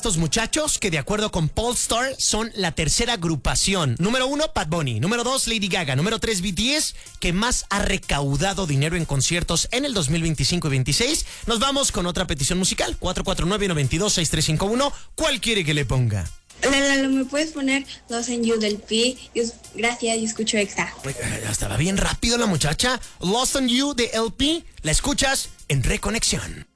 Estos muchachos que de acuerdo con Pollstar son la tercera agrupación. Número 1, Bad Bunny. Número 2, Lady Gaga. Número 3, BTS, que más ha recaudado dinero en conciertos en el 2025 y 26. Nos vamos con otra petición musical. 449-92-6351. ¿Cuál quiere que le ponga? Hola, Lalo, ¿me puedes poner Lost in You del Pi? Gracias, yo escucho Exa. Estaba bien rápido la muchacha. Lost on You de LP. La escuchas en Reconexión.